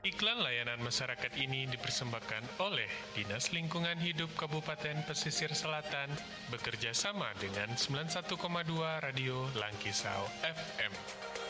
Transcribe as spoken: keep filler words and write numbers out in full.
Iklan layanan masyarakat ini dipersembahkan oleh Dinas Lingkungan Hidup Kabupaten Pesisir Selatan bekerja sama dengan sembilan puluh satu koma dua Radio Langkisau F M.